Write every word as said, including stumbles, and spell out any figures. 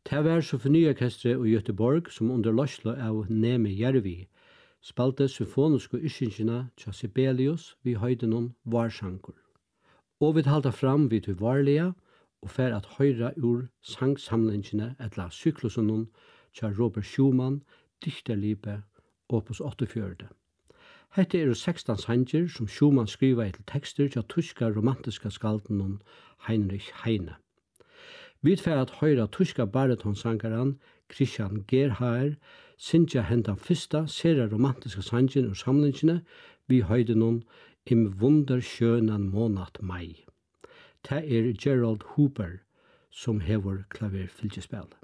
Det var symfoniorkestret i Göteborg som under løslo av Nemi Järvi spalte symfoniske yskingina tja Sibelius vi høydenon varsankur. Og vi halda fram vid vi varliga og fer at høyra ur sangsamlingene etla syklusunnen tja Robert Schumann, Dichterliebe, opus åttiofjørt. Hette er sekstan sanger som Schumann skriva til tekster tja tyska romantiska skaldenon Heinrich Heine. Vi fer at høyra tyska baritonsangaran Christian Gerhaer syngja hendan fyrsta sera romantiska sangen ur samlingene vi høydenon Im wunderschönen Monat Mai. Det er Gerald Huber som hever klaverfylgjespel.